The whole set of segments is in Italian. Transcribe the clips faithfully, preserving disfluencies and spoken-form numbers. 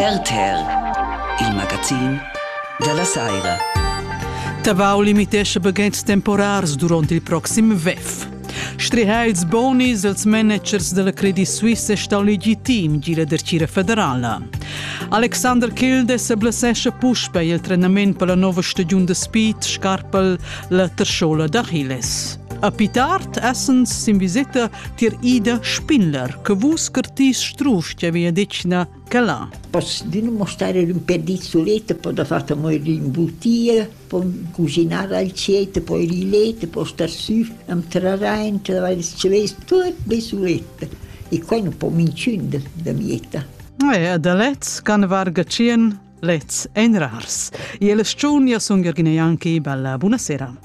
R T R, il magazin della Saira. Tavau limitesce baguettes temporars durant il proxim V E F. Strihails bonis als managers della Credit Suisse sta legitim gira d'arcira federala. Alexander Kilde se blasesce puspa il trenament per la nova stagione de speed scarpel la terschola d'Achilles. A Pitart essens sin visita tir Ida Spindler, che vus cartis struf che via decina calà. Posso di non mostrare un pedizzoletto, poi da fatto moi rimbutire, poi cucinare al ciete, poi rilete, poi star su, am terrain, trovare il ceves, tutto besulette. E qua non può minciunda da mieta. E ad alez can varga cien, lez en rars. E le sciunia son anche bella buonasera.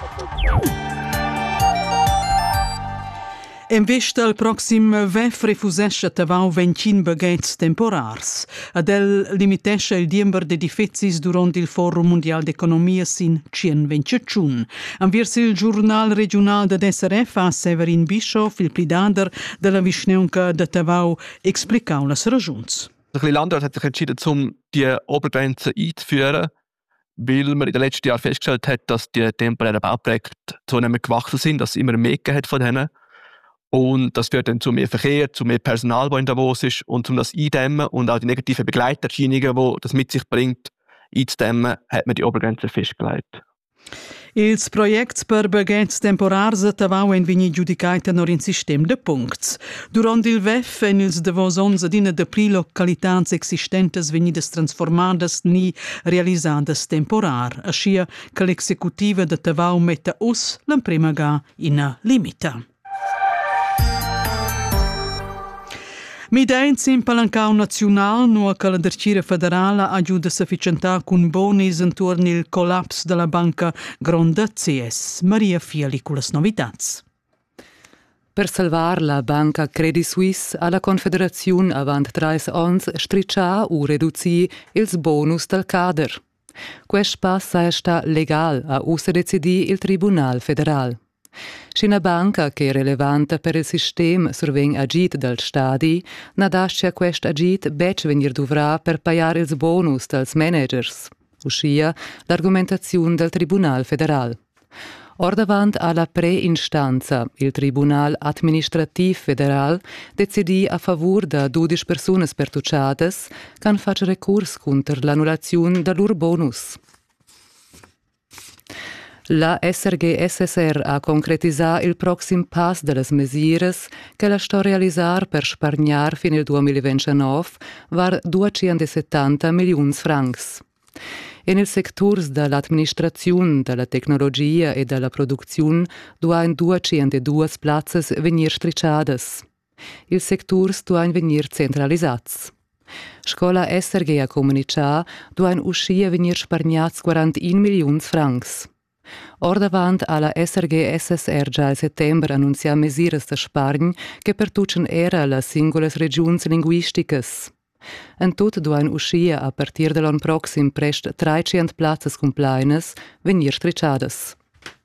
In vista al proxim V E F refusesce tavau vencin baguettes temporars. Ad el limitesce il diember de difezis durant il Forum Mondial d'Economia sin cien ventiun. Anviers il giornal regional de S R F a Severin Bischoff, il plidader della Vischneunca de tavau, explicau las ragions. Der Landrat hat sich entschieden, um die Obergrenze einzuführen, weil man in den letzten Jahren festgestellt hat, dass die temporären Bauprojekte zunehmend gewachsen sind, dass es immer mehr gegeben hat von denen. Und das führt dann zu mehr Verkehr, zu mehr Personal, das in Davos ist. Und um das eindämmen und auch die negativen Begleiterscheinungen, die das mit sich bringt, einzudämmen, hat man die Obergrenze festgelegt. Ils projects per baguettes temporars tavau en vegni giudicati nor in sistem de puncts. Durant il V E F en ils davos onze adina de pli localitats existentes vegnidas transformadas ni realisadas temporar, aschia che l'executiva de tavau metta us l'emprema ga in limita. Midainz in Palancau Nacional, nua che la dercira federala ajuda sufficientà cun bonis intorno il collaps della banca Gronda C S. Maria Fiali con las novitats. Per salvar la banca Credit Suisse alla Confederazione avant trais ons striccià u reduzi ils bonus del cader. Quest pass sta legal a usa decidi il Tribunal Federal. Scina banca che è relevante per il sistema survegn agit del stadi, nadascia quest agit bec venir dovrà per pagare ils bonus dels managers. Uscia l'argumentazione del Tribunal Federal. Or davant alla pre-instanza, il Tribunal Administrativ Federal decidi a favor da dodici personas pertucciadas can fac recurs contro l'annulazione del lor bonus. La S R G S S R ha concretisà il proxim pass de las mesires che la sto realisar per spargnar fin il duemilaventinove var duecentosettanta milions francs. In il sectors dell'amministrazione, della tecnologia e della produzione duain duecentodue plazzas venir stricciadas. Il sectors duain venir centralisats. Scola S R G a comunicà duain uscia venir spargnats quarantuno milions francs. Or davant alla S R G S S R già a settembre annunzia mesures de spargn che pertucen era las singulas regions linguisticas. En tot duain uscia a partir de l'an proxim prest trecento plazzas complainas venir stricciadas.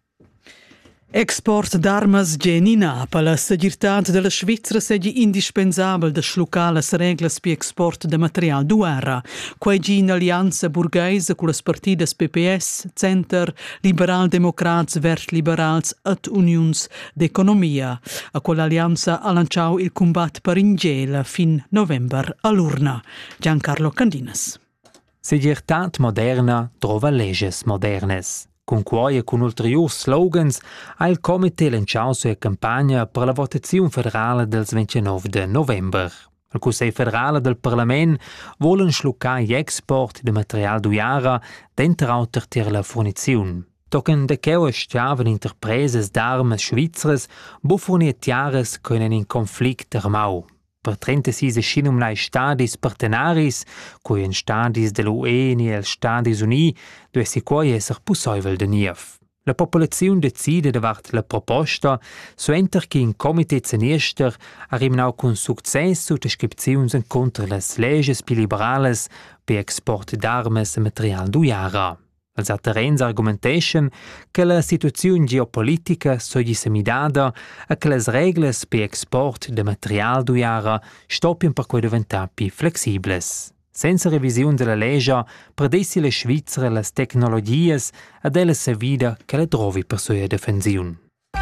Export d'armas geni Napa. La segirtat della Svizzera segi indispensabel de schlucar las reglas pi export de material du guerra. Quai gi in alianza burgheisa con las partidas P P S, Center, Liberal Democrats vers Liberals et Unions d'Economia. A quell'allianza ha lanciau il combat per ingela fin november all'urna. Giancarlo Candinas. Segirtat moderna trova leges modernes. Con cui e con ulteriori slogans ha il Comité lanciato sua campagna per la votazione federale del ventinove de novembre. Il Consiglio federale del Parlamento vuole schluccare gli export di materiale d'uiara dentro alter ter la fornizione. Tocken de che staven interpreses d'armes svizzeres bo fornitiares können in conflict armau. Per trentasei scinumlai stadis partenaris, coi in stadis dell'U E N e els Stadis Uni, dove si coi esser possibile de nief. La popolazione decide davart la proposta, so enter che in comité zeniester arrivano con successo descripzions en contra las leges più liberales per export d'armes e material d'uiara. Els atterrens argumentation che la situazione geopolitica so disseminata e che le reglas per export de material d'uiara stoppien per quei diventare più flexibles. Senza revisione della legge, perdessi le Svizzera las tecnologies ed ella se vida che la trovi per sua defensione.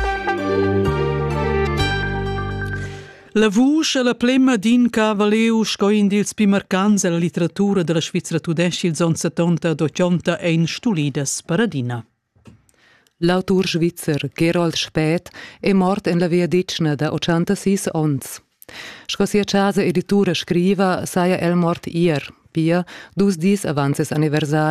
La voce e la plemma din che valeu scoin dils pimarcans e la literatura della Svizzera tudesci il zon settanta ad ottanta ein stulidas paradina. L'autor svizzer Gerold Späth è mort in la via Ditschna da ottantasei ons. Scosia casa editura scriva saia el mort ier, pia dus dis avances anniversari